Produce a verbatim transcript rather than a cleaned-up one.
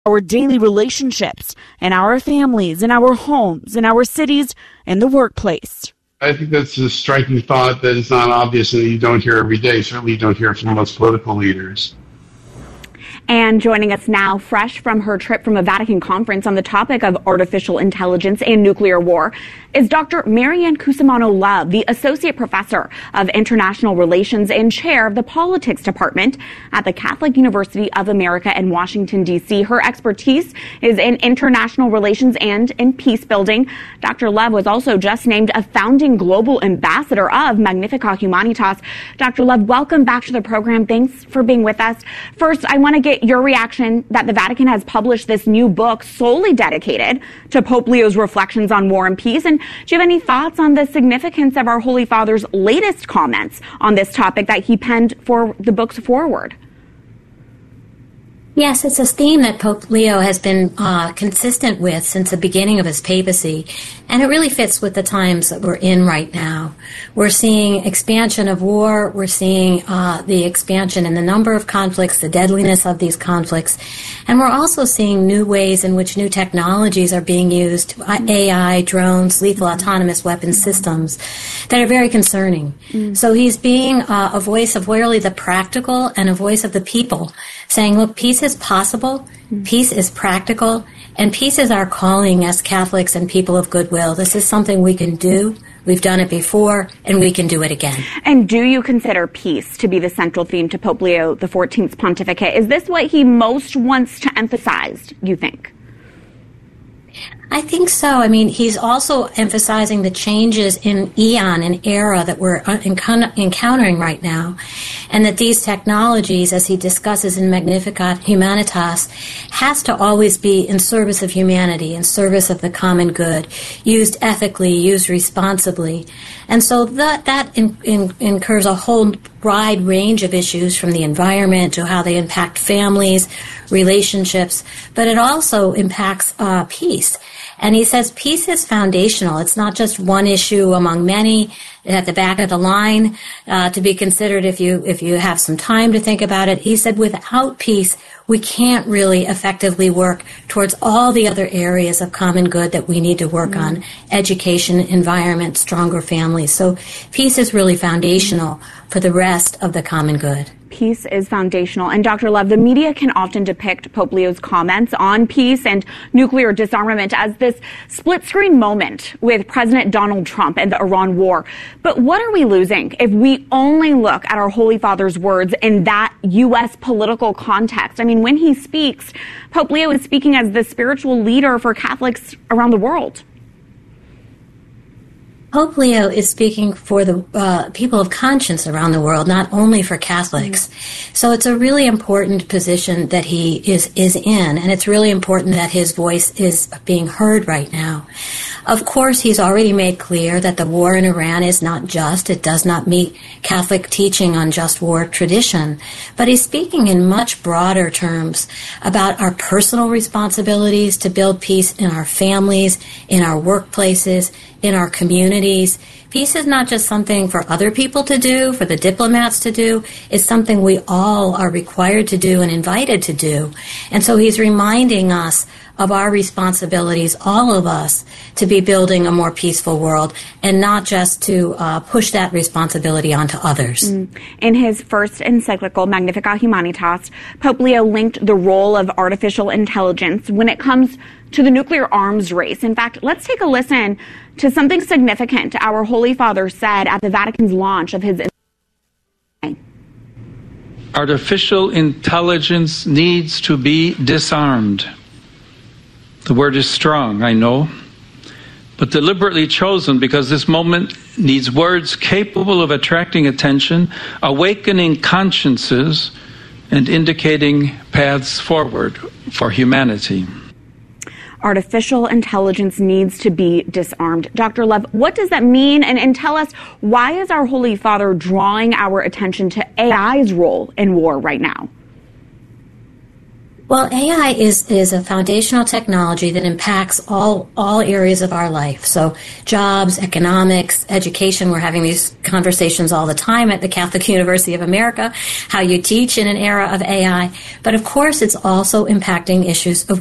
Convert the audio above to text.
our daily relationships, in our families, in our homes, in our cities, in the workplace. I think that's a striking thought that is not obvious and that you don't hear every day. Certainly you don't hear it from most political leaders. And joining us now, fresh from her trip from a Vatican conference on the topic of artificial intelligence and nuclear war, is Doctor Marianne Cusimano-Love, the Associate Professor of International Relations and Chair of the Politics Department at the Catholic University of America in Washington, D C Her expertise is in international relations and in peace building. Doctor Love was also just named a founding global ambassador of Magnificat Humanitas. Doctor Love, welcome back to the program. Thanks for being with us. First, I want to get your reaction that the Vatican has published this new book solely dedicated to Pope Leo's reflections on war and peace. And do you have any thoughts on the significance of our Holy Father's latest comments on this topic that he penned for the book's foreword? Yes, it's a theme that Pope Leo has been uh, consistent with since the beginning of his papacy, and it really fits with the times that we're in right now. We're seeing expansion of war, we're seeing uh, the expansion in the number of conflicts, the deadliness of these conflicts, and we're also seeing new ways in which new technologies are being used, A I, drones, lethal autonomous weapon systems, that are very concerning. Mm. So he's being uh, a voice of really the practical and a voice of the people, saying, look, peace is possible, peace is practical, and peace is our calling as Catholics and people of goodwill. This is something we can do. We've done it before, and we can do it again. And do you consider peace to be the central theme to Pope Leo the fourteenth's pontificate? Is this what he most wants to emphasize, you think? I think so. I mean, he's also emphasizing the changes in eon and era that we're encountering right now, and that these technologies, as he discusses in Magnificat Humanitas, has to always be in service of humanity, in service of the common good, used ethically, used responsibly. And so that, that in, in, incurs a whole wide range of issues, from the environment to how they impact families, relationships, but it also impacts uh, peace. And he says peace is foundational. It's not just one issue among many at the back of the line uh, to be considered if you if you have some time to think about it. He said without peace, we can't really effectively work towards all the other areas of common good that we need to work mm-hmm. on: education, environment, stronger families. So peace is really foundational for the rest of the common good. Peace is foundational. And Doctor Love, the media can often depict Pope Leo's comments on peace and nuclear disarmament as this split-screen moment with President Donald Trump and the Iran war. But what are we losing if we only look at our Holy Father's words in that U S political context? I mean, when he speaks, Pope Leo is speaking as the spiritual leader for Catholics around the world. Pope Leo is speaking for the uh, people of conscience around the world, not only for Catholics. Mm-hmm. So it's a really important position that he is, is in, and it's really important that his voice is being heard right now. Of course, he's already made clear that the war in Iran is not just. It does not meet Catholic teaching on just war tradition. But he's speaking in much broader terms about our personal responsibilities to build peace in our families, in our workplaces, in our communities. Peace is not just something for other people to do, for the diplomats to do. It's something we all are required to do and invited to do. And so he's reminding us of our responsibilities, all of us, to be building a more peaceful world, and not just to uh, push that responsibility onto others. Mm. In his first encyclical, Magnificat Humanitas, Pope Leo linked the role of artificial intelligence when it comes to the nuclear arms race. In fact, let's take a listen to something significant our Holy Father said at the Vatican's launch of his. Artificial intelligence needs to be disarmed. The word is strong, I know, but deliberately chosen because this moment needs words capable of attracting attention, awakening consciences, and indicating paths forward for humanity. Artificial intelligence needs to be disarmed. Doctor Love, what does that mean? And, and tell us, why is our Holy Father drawing our attention to A I's role in war right now? Well, A I is, is a foundational technology that impacts all, all areas of our life. So jobs, economics, education. We're having these conversations all the time at the Catholic University of America, how you teach in an era of A I. But of course, it's also impacting issues of